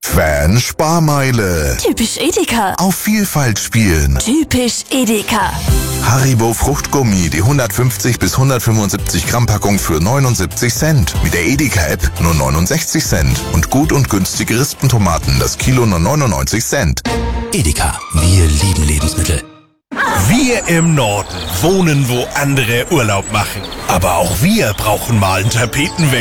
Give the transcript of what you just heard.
Fan-Sparmeile. Typisch Edeka. Auf Vielfalt spielen. Typisch Edeka. Haribo Fruchtgummi, die 150 bis 175 Gramm Packung für 79 Cent. Mit der Edeka-App nur 69 Cent. Und gut und günstige Rispentomaten, das Kilo nur 99 Cent. Edeka, wir lieben Lebensmittel. Wir im Norden wohnen, wo andere Urlaub machen. Aber auch wir brauchen mal einen Tapetenwechsel.